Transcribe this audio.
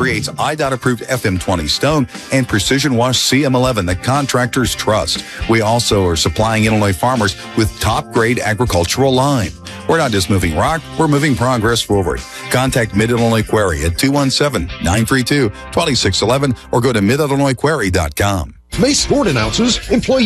creates IDOT-approved FM20 stone and precision wash CM11 that contractors trust. We also are supplying Illinois farmers with top-grade agricultural lime. We're not just moving rock, we're moving progress forward. Contact Mid-Illinois Quarry at 217-932-2611 or go to midillinoisquarry.com. May Sport announces employee